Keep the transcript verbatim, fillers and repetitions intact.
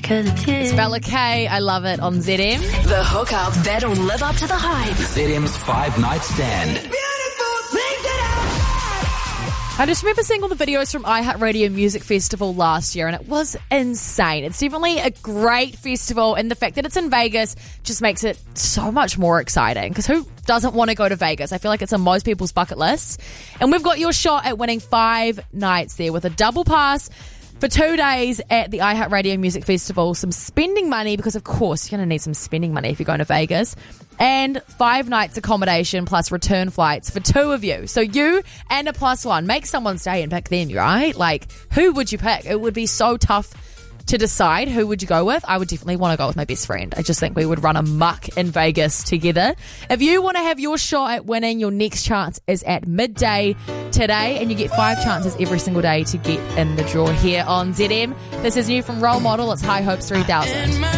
'cause it's you. It's Bella K. I love it on Z M. The hookup that'll live up to the hype. Z M's Five Night Stand. I just remember seeing all the videos from iHeartRadio Music Festival last year, and it was insane. It's definitely a great festival, and the fact that it's in Vegas just makes it so much more exciting, because who doesn't want to go to Vegas? I feel like it's on most people's bucket lists. And we've got your shot at winning five nights there with a double pass for two days at the iHeartRadio Music Festival, some spending money, because of course you're going to need some spending money if you're going to Vegas, and five nights accommodation plus return flights for two of you. So you and a plus one. Make someone's day and pick them, right? Like, who would you pick? It would be so tough to decide who would you go with. I would definitely want to go with my best friend. I just think we would run amok in Vegas together. If you want to have your shot at winning, your next chance is at midday today, and you get five chances every single day to get in the draw here on Z M. This is new from Role Model. It's High Hopes three thousand.